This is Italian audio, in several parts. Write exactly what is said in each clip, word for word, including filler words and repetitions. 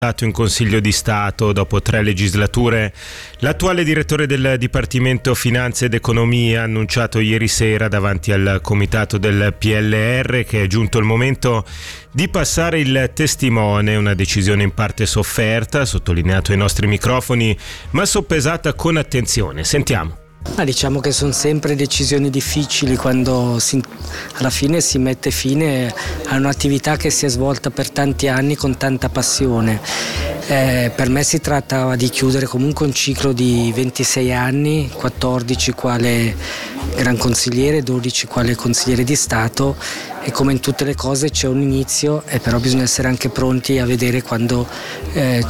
In Consiglio di Stato dopo tre legislature. L'attuale direttore del Dipartimento Finanze ed Economia ha annunciato ieri sera davanti al comitato del P L R che è giunto il momento di passare il testimone, una decisione in parte sofferta, sottolineato ai nostri microfoni, ma soppesata con attenzione. Sentiamo. Ma diciamo che sono sempre decisioni difficili quando si, alla fine si mette fine a un'attività che si è svolta per tanti anni con tanta passione. Eh, per me si trattava di chiudere comunque un ciclo di ventisei anni, quattordici quale gran consigliere, dodici quale consigliere di Stato, e come in tutte le cose c'è un inizio, e però bisogna essere anche pronti a vedere quando eh,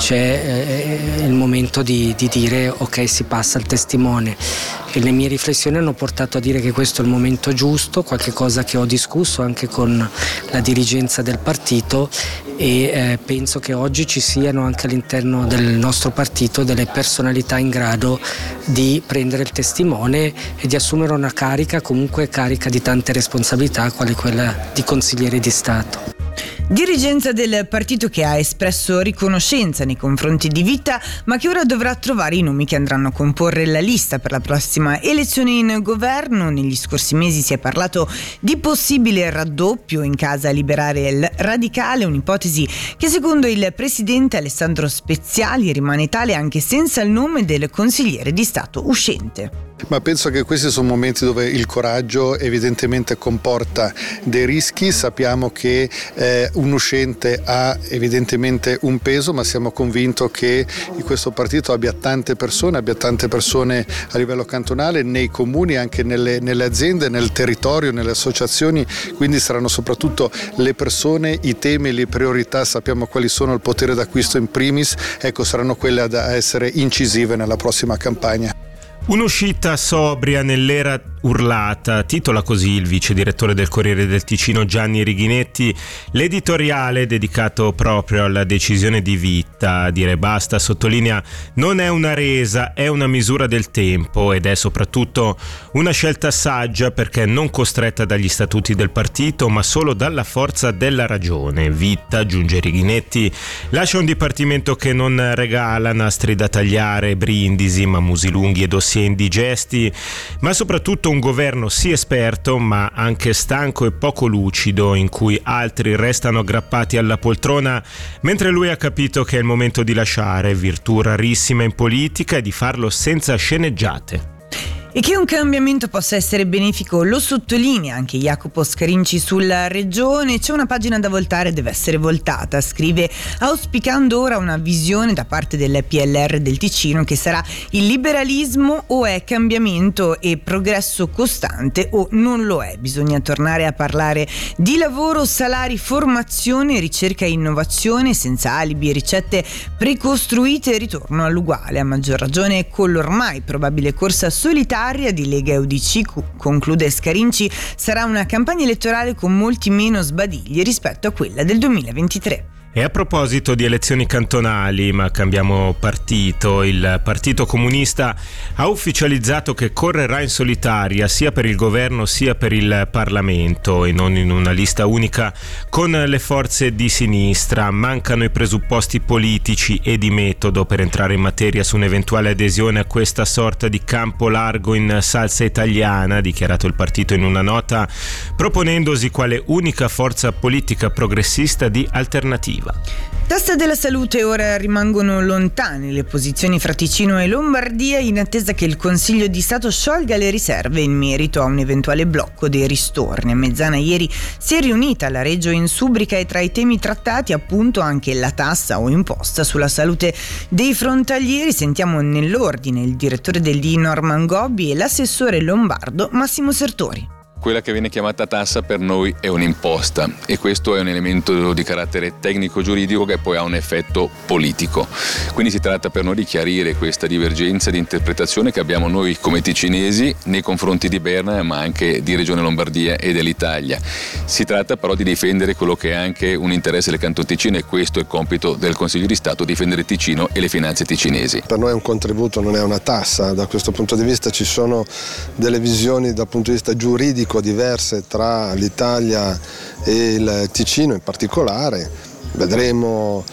c'è eh, il momento di, di dire ok, si passa al testimone. E le mie riflessioni hanno portato a dire che questo è il momento giusto, qualche cosa che ho discusso anche con la dirigenza del partito, e eh, penso che oggi ci siano anche all'interno del nostro partito delle personalità in grado di prendere il testimone e di assumere una carica, comunque carica di tante responsabilità, quale quella di consigliere di Stato. Dirigenza del partito che ha espresso riconoscenza nei confronti di Vitta, ma che ora dovrà trovare i nomi che andranno a comporre la lista per la prossima elezione in governo. Negli scorsi mesi si è parlato di possibile raddoppio in casa Liberale Radicale, un'ipotesi che secondo il presidente Alessandro Speziali rimane tale anche senza il nome del consigliere di Stato uscente. Ma penso che questi sono momenti dove il coraggio evidentemente comporta dei rischi. Sappiamo che eh, un uscente ha evidentemente un peso, ma siamo convinti che in questo partito abbia tante persone, abbia tante persone a livello cantonale, nei comuni, anche nelle, nelle aziende, nel territorio, nelle associazioni, quindi saranno soprattutto le persone, i temi, le priorità, sappiamo quali sono, il potere d'acquisto in primis, ecco, saranno quelle ad essere incisive nella prossima campagna. Un'uscita sobria nell'era urlata, titola così il vice direttore del Corriere del Ticino Gianni Righinetti l'editoriale dedicato proprio alla decisione di Vitta. Dire basta, sottolinea, non è una resa, è una misura del tempo ed è soprattutto una scelta saggia perché non costretta dagli statuti del partito ma solo dalla forza della ragione. Vitta, aggiunge Righinetti, lascia un dipartimento che non regala nastri da tagliare, brindisi, mamusi lunghi e dossier indigesti, ma soprattutto un governo sì esperto ma anche stanco e poco lucido, in cui altri restano aggrappati alla poltrona mentre lui ha capito che è il momento di lasciare, virtù rarissima in politica, e di farlo senza sceneggiate. E che un cambiamento possa essere benefico lo sottolinea anche Jacopo Scarinci sulla regione. C'è una pagina da voltare, deve essere voltata, scrive, auspicando ora una visione da parte del P L R del Ticino che sarà il liberalismo o è cambiamento e progresso costante o non lo è. Bisogna tornare a parlare di lavoro, salari, formazione, ricerca e innovazione senza alibi e ricette precostruite, ritorno all'uguale, a maggior ragione con l'ormai probabile corsa solitaria di Lega e U D C, conclude Scarinci, sarà una campagna elettorale con molti meno sbadigli rispetto a quella del duemilaventitré. E a proposito di elezioni cantonali, ma cambiamo partito, il Partito Comunista ha ufficializzato che correrà in solitaria sia per il governo sia per il Parlamento e non in una lista unica con le forze di sinistra. Mancano i presupposti politici e di metodo per entrare in materia su un'eventuale adesione a questa sorta di campo largo in salsa italiana, ha dichiarato il partito in una nota, proponendosi quale unica forza politica progressista di alternativa. Tassa della salute, ora rimangono lontane le posizioni fra Ticino e Lombardia in attesa che il Consiglio di Stato sciolga le riserve in merito a un eventuale blocco dei ristorni. A mezzana ieri si è riunita la Regio in Subrica e tra i temi trattati appunto anche la tassa o imposta sulla salute dei frontalieri. Sentiamo nell'ordine il direttore del D I Norman Gobbi e l'assessore lombardo Massimo Sertori. Quella che viene chiamata tassa per noi è un'imposta e questo è un elemento di carattere tecnico-giuridico che poi ha un effetto politico. Quindi si tratta per noi di chiarire questa divergenza di interpretazione che abbiamo noi come ticinesi nei confronti di Berna ma anche di Regione Lombardia e dell'Italia. Si tratta però di difendere quello che è anche un interesse del Canton Ticino e questo è il compito del Consiglio di Stato, difendere Ticino e le finanze ticinesi. Per noi è un contributo, non è una tassa. Da questo punto di vista ci sono delle visioni dal punto di vista giuridico diverse tra l'Italia e il Ticino in particolare. Vedremo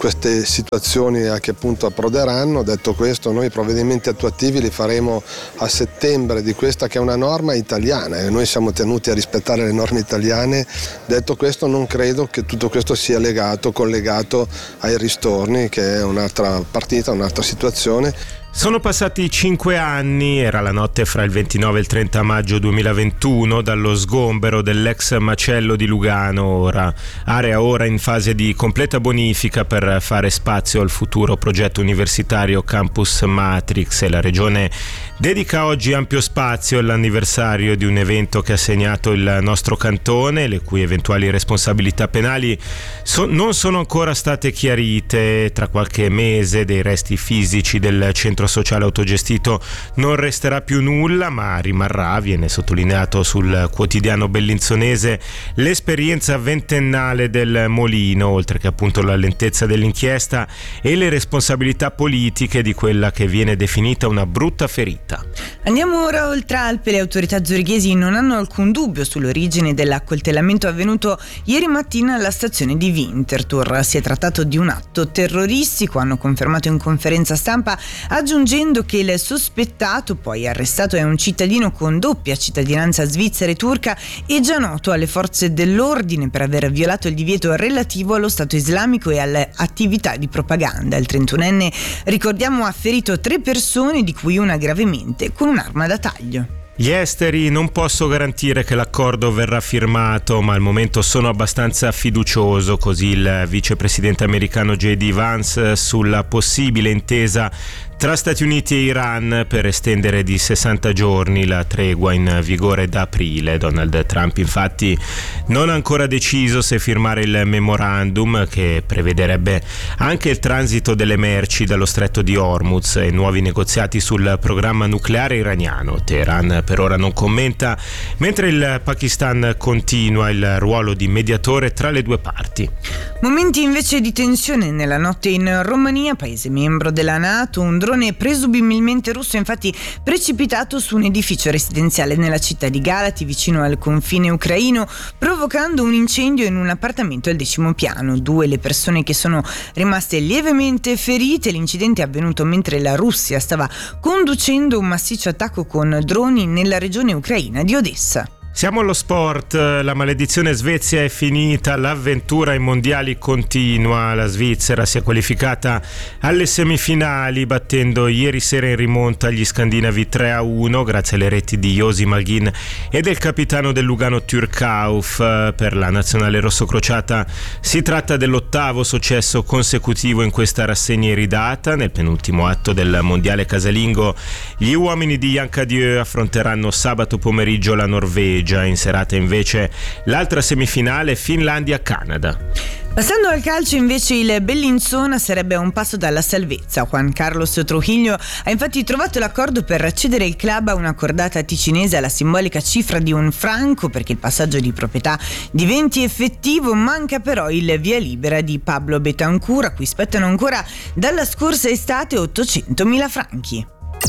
queste situazioni a che punto approderanno. Detto questo, noi i provvedimenti attuativi li faremo a settembre di questa che è una norma italiana e noi siamo tenuti a rispettare le norme italiane. Detto questo, non credo che tutto questo sia legato, collegato ai ristorni, che è un'altra partita, un'altra situazione. Sono passati cinque anni, era la notte fra il ventinove e il trenta maggio duemilaventuno, dallo sgombero dell'ex macello di Lugano, ora, area ora in fase di completa bonifica per fare spazio al futuro progetto universitario Campus Matrix, e la regione dedica oggi ampio spazio all'anniversario di un evento che ha segnato il nostro cantone, le cui eventuali responsabilità penali so- non sono ancora state chiarite. Tra qualche mese dei resti fisici del centro sociale autogestito non resterà più nulla, ma rimarrà, viene sottolineato sul quotidiano bellinzonese, l'esperienza ventennale del Molino, oltre che appunto la lentezza dell'inchiesta e le responsabilità politiche di quella che viene definita una brutta ferita. Andiamo ora oltre Alpe. Le autorità zurighesi non hanno alcun dubbio sull'origine dell'accoltellamento avvenuto ieri mattina alla stazione di Winterthur. Si è trattato di un atto terroristico, hanno confermato in conferenza stampa, aggiungendo che il sospettato, poi arrestato, è un cittadino con doppia cittadinanza svizzera e turca e già noto alle forze dell'ordine per aver violato il divieto relativo allo Stato islamico e alle attività di propaganda. Il trentunenne, ricordiamo, ha ferito tre persone, di cui una gravemente, con un'arma da taglio. Gli esteri: non posso garantire che l'accordo verrà firmato, ma al momento sono abbastanza fiducioso, così il vicepresidente americano J D Vance sulla possibile intesa tra Stati Uniti e Iran per estendere di sessanta giorni la tregua in vigore da aprile. Donald Trump infatti non ha ancora deciso se firmare il memorandum, che prevederebbe anche il transito delle merci dallo stretto di Hormuz e nuovi negoziati sul programma nucleare iraniano. Teheran per ora non commenta, mentre il Pakistan continua il ruolo di mediatore tra le due parti. Momenti invece di tensione nella notte in Romania, paese membro della NATO. Un drone presumibilmente russo infatti precipitato su un edificio residenziale nella città di Galati, vicino al confine ucraino, provocando un incendio in un appartamento al decimo piano. Due le persone che sono rimaste lievemente ferite. L'incidente è avvenuto mentre la Russia stava conducendo un massiccio attacco con droni nella regione ucraina di Odessa. Siamo allo sport. La maledizione Svezia è finita, l'avventura ai mondiali continua. La Svizzera si è qualificata alle semifinali battendo ieri sera in rimonta gli scandinavi tre a uno grazie alle reti di Josi Malgin e del capitano del Lugano Türkauf. Per la nazionale rossocrociata si tratta dell'ottavo successo consecutivo in questa rassegna iridata. Nel penultimo atto del mondiale casalingo gli uomini di Jan Cadieux affronteranno sabato pomeriggio la Norvegia. In serata invece l'altra semifinale Finlandia-Canada. Passando al calcio invece, il Bellinzona sarebbe a un passo dalla salvezza. Juan Carlos Trujillo ha infatti trovato l'accordo per cedere il club a una cordata ticinese alla simbolica cifra di un franco perché il passaggio di proprietà diventi effettivo. Manca però il via libera di Pablo Betancur, a cui spettano ancora dalla scorsa estate ottocentomila franchi.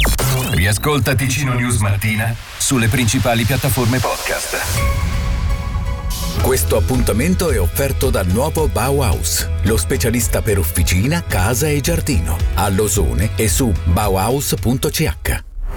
Riascolta Ticino News Mattina sulle principali piattaforme podcast. Questo appuntamento è offerto dal nuovo Bauhaus, lo specialista per officina, casa e giardino, a Losone e su bauhaus punto c h.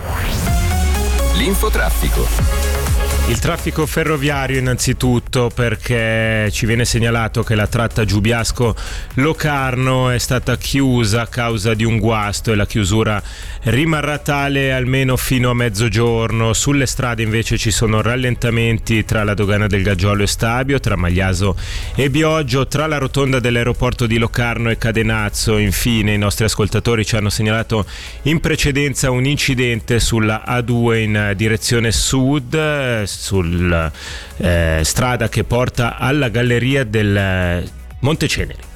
L'infotraffico. Il traffico ferroviario innanzitutto, perché ci viene segnalato che la tratta Giubiasco-Locarno è stata chiusa a causa di un guasto e la chiusura rimarrà tale almeno fino a mezzogiorno. Sulle strade invece ci sono rallentamenti tra la dogana del Gaggiolo e Stabio, tra Magliaso e Bioggio, tra la rotonda dell'aeroporto di Locarno e Cadenazzo. Infine i nostri ascoltatori ci hanno segnalato in precedenza un incidente sulla A due in direzione sud, sulla eh, strada che porta alla galleria del Monte Ceneri.